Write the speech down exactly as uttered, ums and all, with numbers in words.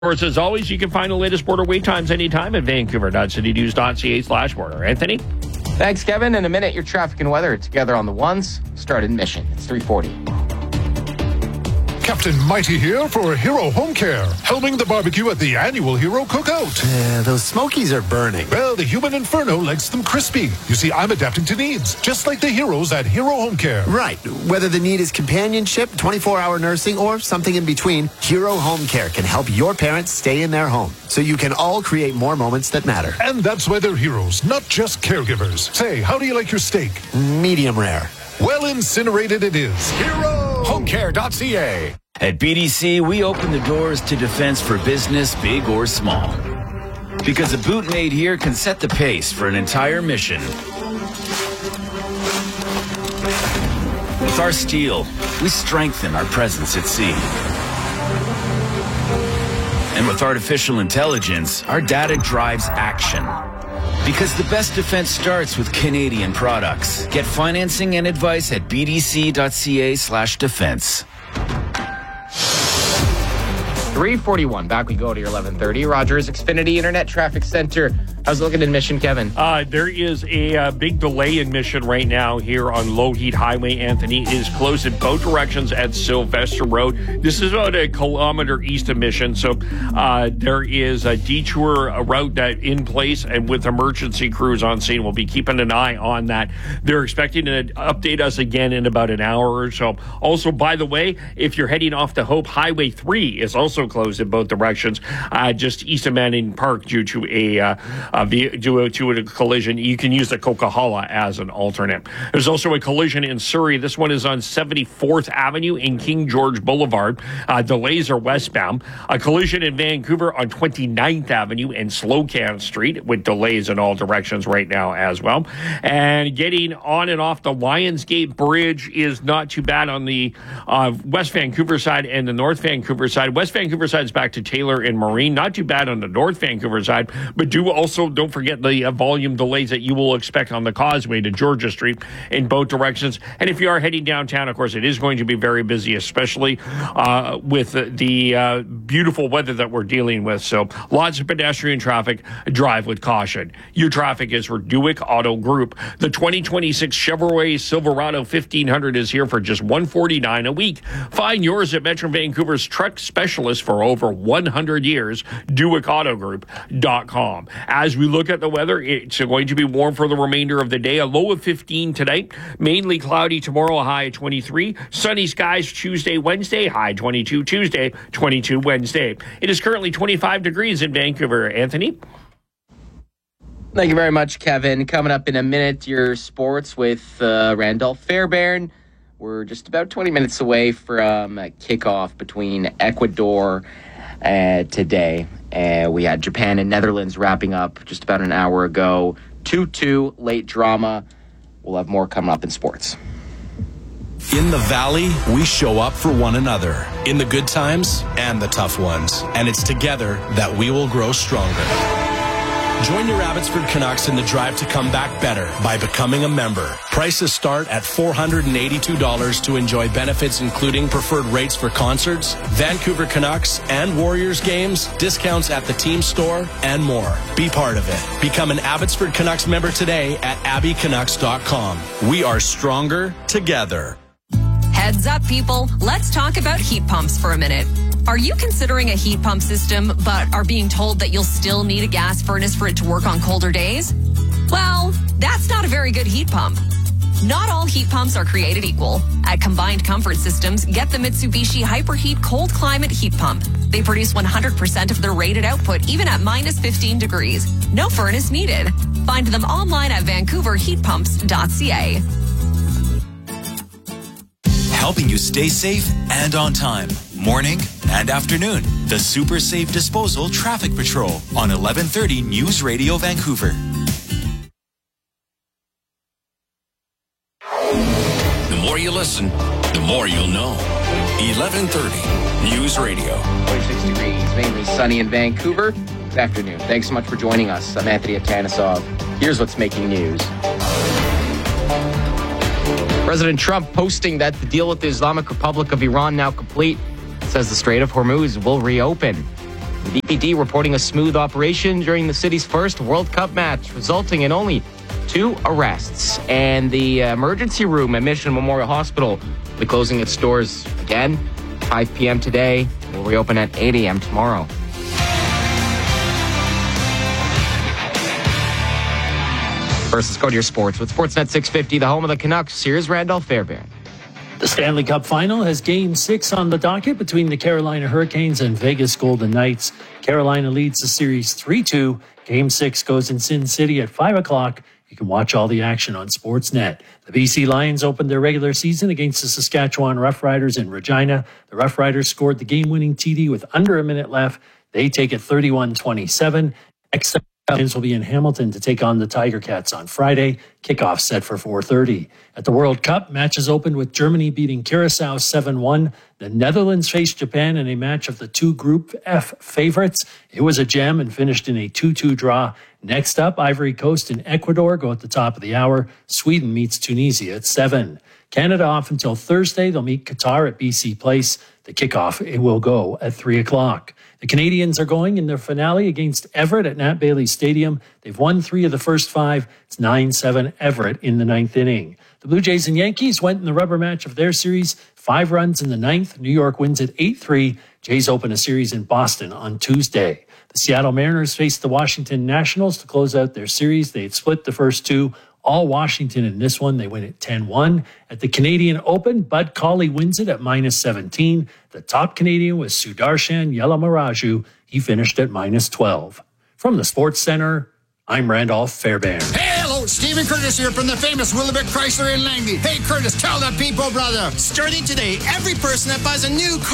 Of course, as always, you can find the latest border wait times anytime at vancouver.citynews.ca slash border. Anthony? Thanks, Kevin. In a minute, your traffic and weather together on the ones. Start in Mission. It's three forty. Captain Mighty here for Hero Home Care, helming the barbecue at the annual Hero Cookout. Yeah, those smokies are burning. Well, the human inferno likes them crispy. You see, I'm adapting to needs, just like the heroes at Hero Home Care. Right. Whether the need is companionship, twenty-four hour nursing, or something in between, Hero Home Care can help your parents stay in their home, so you can all create more moments that matter. And that's why they're heroes, not just caregivers. Say, how do you like your steak? Medium rare. Well incinerated it is. Hero Home Care dot C A. At B D C, we open the doors to defense for business, big or small. Because a boot made here can set the pace for an entire mission. With our steel, we strengthen our presence at sea. And with artificial intelligence, our data drives action. Because the best defense starts with Canadian products. Get financing and advice at bdc.ca slash defense. three forty-one. Back we go to your eleven thirty. Rogers Xfinity Internet Traffic Center. How's it looking in Mission, Kevin? Uh, there is a uh, big delay in Mission right now here on Lougheed Highway. Anthony is closed in both directions at Sylvester Road. This is about a kilometer east of Mission, so uh, there is a detour a route that in place, and with emergency crews on scene, we'll be keeping an eye on that. They're expecting to update us again in about an hour or so. Also, by the way, if you're heading off to Hope, Highway three is also closed in both directions, uh, just east of Manning Park due to a uh, Uh, due to a collision. You can use the Coquihalla as an alternate. There's also a collision in Surrey. This one is on seventy-fourth Avenue in King George Boulevard. Uh, delays are westbound. A collision in Vancouver on twenty-ninth Avenue and Slocan Street with delays in all directions right now as well. And getting on and off the Lionsgate Bridge is not too bad on the uh, West Vancouver side and the North Vancouver side. West Vancouver side is back to Taylor and Marine. Not too bad on the North Vancouver side, but do also don't forget the uh, volume delays that you will expect on the Causeway to Georgia Street in both directions. And if you are heading downtown, of course, it is going to be very busy, especially uh, with the, the uh, beautiful weather that we're dealing with. So lots of pedestrian traffic. Drive with caution. Your traffic is for Dewick Auto Group. The twenty twenty-six Chevrolet Silverado fifteen hundred is here for just one hundred forty-nine dollars a week. Find yours at Metro Vancouver's truck specialist for over one hundred years, Dewick Auto Group dot com. As we look at the weather, it's going to be warm for the remainder of the day. A low of fifteen tonight, mainly cloudy tomorrow, a high of twenty-three. Sunny skies Tuesday, Wednesday, high twenty-two Tuesday, twenty-two Wednesday. It is currently twenty-five degrees in Vancouver. Anthony? Thank you very much, Kevin. Coming up in a minute, your sports with uh, Randolph Fairbairn. We're just about twenty minutes away from a kickoff between Ecuador uh, today. Uh, we had Japan and Netherlands wrapping up just about an hour ago. two two, late drama. We'll have more coming up in sports. In the Valley, we show up for one another, in the good times and the tough ones. And it's together that we will grow stronger. Join your Abbotsford Canucks in the drive to come back better by becoming a member. Prices start at four hundred eighty-two dollars to enjoy benefits including preferred rates for concerts, Vancouver Canucks and Warriors games, discounts at the team store, and more. Be part of it. Become an Abbotsford Canucks member today at abby canucks dot com. We are stronger together. Heads up, people. Let's talk about heat pumps for a minute. Are you considering a heat pump system, but are being told that you'll still need a gas furnace for it to work on colder days? Well, that's not a very good heat pump. Not all heat pumps are created equal. At Combined Comfort Systems, get the Mitsubishi Hyperheat Cold Climate Heat Pump. They produce one hundred percent of their rated output, even at minus fifteen degrees. No furnace needed. Find them online at vancouver heat pumps dot c a. Helping you stay safe and on time. Morning and afternoon. The Super Safe Disposal Traffic Patrol on eleven thirty News Radio Vancouver. The more you listen, the more you'll know. eleven thirty News Radio. twenty-six degrees, mainly sunny in Vancouver. Good afternoon. Thanks so much for joining us. I'm Anthony Atanisov. Here's what's making news. President Trump posting that the deal with the Islamic Republic of Iran now complete, says the Strait of Hormuz will reopen. The B P D reporting a smooth operation during the city's first World Cup match, resulting in only two arrests. And the emergency room at Mission Memorial Hospital will be closing its doors again, five p.m. today. Will reopen at eight a.m. tomorrow. First, let's go to your sports. With Sportsnet six fifty, the home of the Canucks, here's Randolph Fairbairn. The Stanley Cup Final has Game six on the docket between the Carolina Hurricanes and Vegas Golden Knights. Carolina leads the series three two. Game six goes in Sin City at five o'clock. You can watch all the action on Sportsnet. The B C Lions opened their regular season against the Saskatchewan Roughriders in Regina. The Roughriders scored the game-winning T D with under a minute left. They take it thirty-one twenty-seven. Next up, Lions will be in Hamilton to take on the Tiger Cats on Friday. Kickoff set for four thirty. At the World Cup, matches opened with Germany beating Curacao seven one. The Netherlands faced Japan in a match of the two Group F favorites. It was a gem and finished in a two two draw. Next up, Ivory Coast and Ecuador go at the top of the hour. Sweden meets Tunisia at seven. Canada off until Thursday. They'll meet Qatar at B C Place. The kickoff it will go at three o'clock. The Canadians are going in their finale against Everett at Nat Bailey Stadium. They've won three of the first five. It's nine seven Everett in the ninth inning. The Blue Jays and Yankees went in the rubber match of their series. Five runs in the ninth. New York wins at eight three. Jays open a series in Boston on Tuesday. The Seattle Mariners faced the Washington Nationals to close out their series. They had split the first two. All Washington in this one. They win at ten one. At the Canadian Open, Bud Cauley wins it at minus seventeen. The top Canadian was Sudarshan Yalamaraju. He finished at minus twelve. From the Sports Center, I'm Randolph Fairbairn. Hey, hello, Stephen Curtis here from the famous Willowbrook Chrysler in Langley. Hey, Curtis, tell the people, brother. Starting today, every person that buys a new car